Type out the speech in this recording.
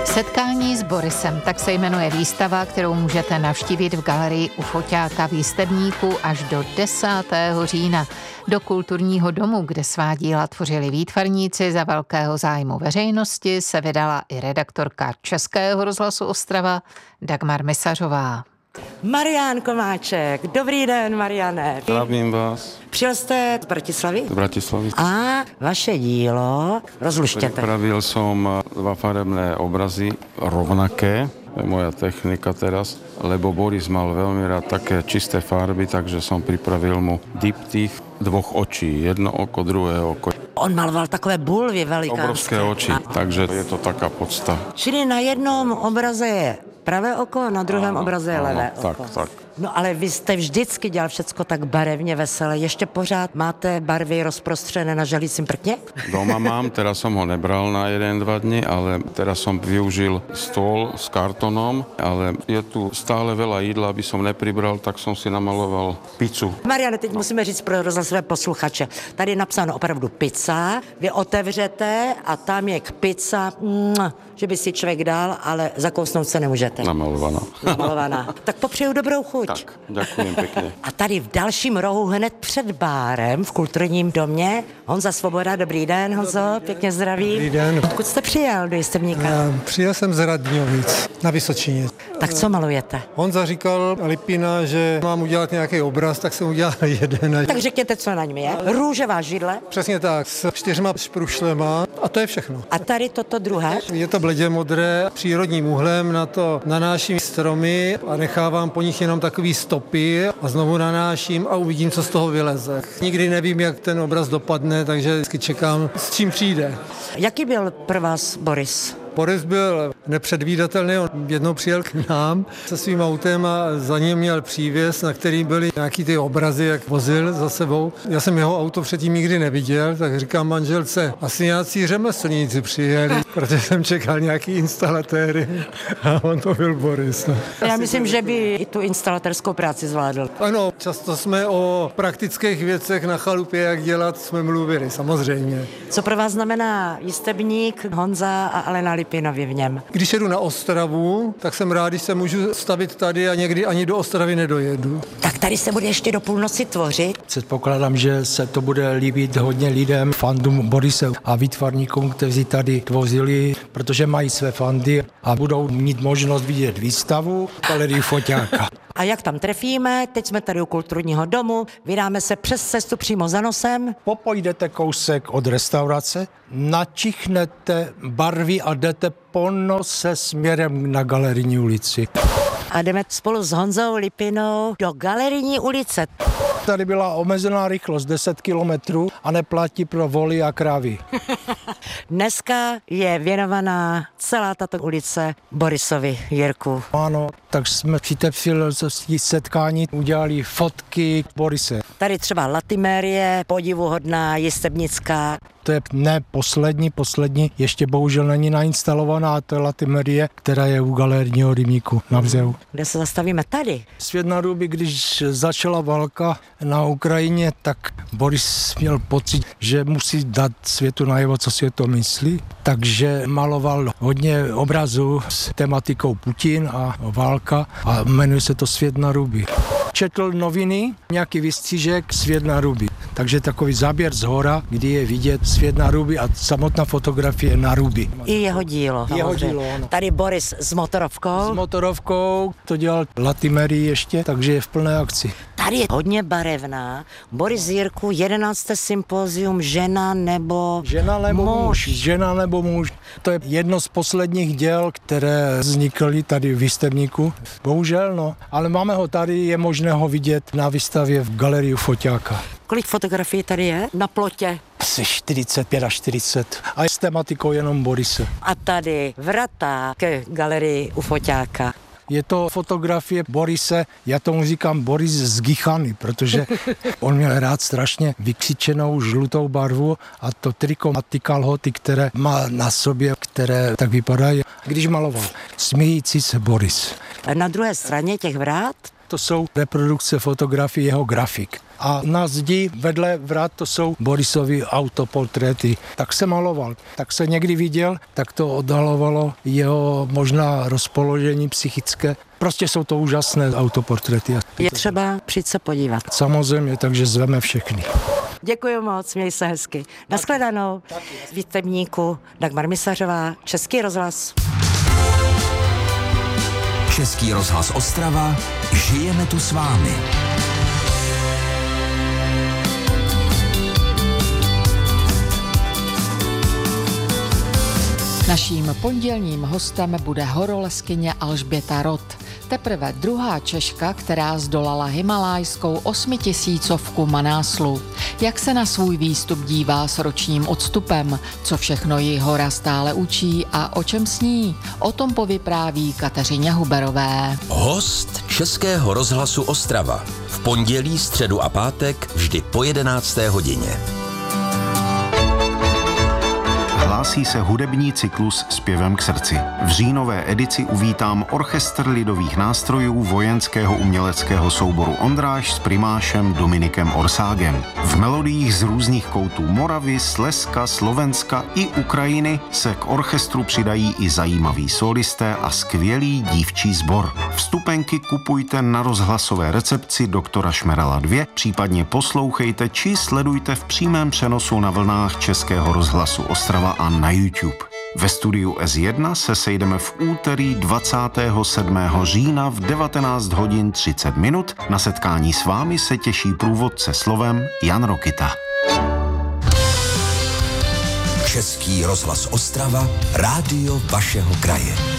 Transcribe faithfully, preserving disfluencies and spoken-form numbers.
Setkání s Borisem, tak se jmenuje výstava, kterou můžete navštívit v galerii u Foťáka v Jistebníku až do desátého října. Do kulturního domu, kde svá díla tvořili výtvarníci za velkého zájmu veřejnosti, se vydala i redaktorka Českého rozhlasu Ostrava Dagmar Misařová. Marián Komáček, dobrý den, Mariane. Zdravím vás. Přijel jste z Bratislavy? Z Bratislavy. A vaše dílo, rozluštěte. Pripravil som dva farebné obrazy, rovnaké, to je moja technika teraz, lebo Boris mal veľmi rád také čisté farby, takže som pripravil mu diptych dvoch očí, jedno oko, druhé oko. On maloval takové bulvy velikánské. Obrovské oči, a... takže je to taká podsta. Čili na jednom obraze je pravé oko a na druhém ano, obraze je levé ano, oko. Tak, tak. No ale vy jste vždycky dělal všecko tak barevně veselé. Ještě pořád máte barvy rozprostřené na želícím prkně? Doma mám, teraz som ho nebral na jeden, dva dny, ale teraz som využil stôl s kartonom, ale je tu stále veľa jídla, aby som nepribral, tak som si namaloval pizzu. Mariane, teď musíme říct pro rozhlasové posluchače. Tady je napsáno opravdu pizza, vy otevřete a tam je k pizza, mm, že by si člověk dal, ale zakousnout se nemůžete. Namalovaná. Namalovaná. Tak popřeju dobrou chuť. Tak, ďakujem pekne. A tady v dalším rohu hned před bárem v kulturním domě Honza Svoboda, dobrý den, Honzo, pěkně zdravím. Dobrý den. Odkud jste přijel do Jistebníka? Uh, přijel jsem z Radňovic na Vysočině. Tak co malujete? Honza říkal Lipina, že mám udělat nějaký obraz, tak jsem udělal jeden. Tak řekněte, co na něm je. Růžová židle. Přesně tak, s čtyřma šprušlema a to je všechno. A tady toto druhé? Je to bledě modré, přírodním úhlem, na to nanáším stromy a nechávám po nich jenom takový stopy a znovu nanáším a uvidím, co z toho vyleze. Nikdy nevím, jak ten obraz dopadne, takže vždycky čekám, s čím přijde. Jaký byl pro vás Boris? Boris byl nepředvídatelný, on jednou přijel k nám se svým autem a za ním měl přívěs, na který byly nějaký ty obrazy, jak vozil za sebou. Já jsem jeho auto předtím nikdy neviděl, tak říkám manželce, asi nějací řemeslníci přijeli, protože jsem čekal nějaký instalatéry a on to byl Boris. No. Já myslím, že by i tu instalatérskou práci zvládl. Ano, často jsme o praktických věcech na chalupě, jak dělat, jsme mluvili, samozřejmě. Co pro vás znamená Jistebník, Honza a Alena Lipinovi v něm? Když jedu na Ostravu, tak jsem rád, když se můžu stavit tady a někdy ani do Ostravy nedojedu. Tak tady se bude ještě do půlnoci tvořit. Předpokládám, že se to bude líbit hodně lidem, fandům Borise a výtvarníkům, kteří tady tvořili, protože mají své fandy a budou mít možnost vidět výstavu v galerii Foťáka. A jak tam trefíme? Teď jsme tady u kulturního domu, vydáme se přes cestu přímo za nosem. Popojdete kousek od restaurace, načichnete barvy a jdete po nose směrem na Galerijní ulici. A jdeme spolu s Honzou Lipinou do Galerijní ulice. Tady byla omezená rychlost deset kilometrů a neplatí pro voly a krávy. Dneska je věnovaná celá tato ulice Borisovi Jirku. Ano, tak jsme při té příležitosti setkání udělali fotky Borise. Tady třeba Latimérie, podivuhodná, jistebnická. To je ne poslední, poslední, ještě bohužel není nainstalovaná, to je Latimérie, která je u Galerijního rybníku na Břehu. Kde se zastavíme? Tady. Svět na ruby, když začala válka na Ukrajině, tak Boris měl pocit, že musí dát světu najevo, co si o to myslí, takže maloval hodně obrazů s tematikou Putin a válka a jmenuje se to Svět na ruby. Četl noviny, nějaký výstřížek Svět na ruby. Takže takový záběr z hora, kdy je vidět svět na ruby a samotná fotografie na ruby. I jeho dílo. Jeho dílo, ano. Tady Boris s motorovkou. S motorovkou, to dělal Latimérii ještě, takže je v plné akci. Tady je hodně barevná. Boris Jirku, jedenácté sympózium žena nebo Žena nebo muž. muž. Žena nebo muž. To je jedno z posledních děl, které vznikly tady v Jistebníku. Bohužel, no. Ale máme ho tady, je možné ho vidět na výstavě v galerii Foťáka. Kolik fotografií tady je na plotě? Asi čtyřicet pět až čtyřicet. A je s tematikou jenom Borise. A tady vrata ke galerii u Foťáka. Je to fotografie Borise, já tomu říkám Boris z Gichany, protože on měl rád strašně vykřičenou žlutou barvu a to triko a ty kalhoty, které má na sobě, které tak vypadají, když maloval. Smějící se Boris. A na druhé straně těch vrát? To jsou reprodukce fotografií jeho grafik. a na zdi vedle vrat to jsou Borisovy autoportréty. Tak se maloval, tak se někdy viděl, tak to oddalovalo jeho možná rozpoložení psychické. Prostě jsou to úžasné autoportréty. Je třeba přijít se podívat. Samozřejmě, takže zveme všechny. Děkuji moc, měj se hezky. Naschledanou. Z Výtebníku Dagmar Misařová, Český rozhlas. Český rozhlas Ostrava, žijeme tu s vámi. Naším pondělním hostem bude horolezkyně Alžběta Rott. Teprve druhá Češka, která zdolala himalajskou osmitisícovku Manáslu. Jak se na svůj výstup dívá s ročním odstupem, co všechno jí hora stále učí a o čem sní, o tom povypráví Kateřině Huberové. Host Českého rozhlasu Ostrava. V pondělí, středu a pátek vždy po jedenácté hodině. Hlásí se hudební cyklus Zpěvem k srdci. V říjnové edici uvítám orchestr lidových nástrojů vojenského uměleckého souboru Ondráž s primášem Dominikem Orságem. V melodiích z různých koutů Moravy, Slezska, Slovenska i Ukrajiny se k orchestru přidají i zajímaví solisté a skvělý dívčí sbor. Vstupenky kupujte na rozhlasové recepci doktora Šmerala dva, případně poslouchejte či sledujte v přímém přenosu na vlnách Českého rozhlasu Ostrava a na YouTube. Ve studiu S jedna se sejdeme v úterý dvacátého sedmého října v devatenáct hodin třicet minut. Na setkání s vámi se těší průvodce slovem Jan Rokita. Český rozhlas Ostrava, rádio vašeho kraje.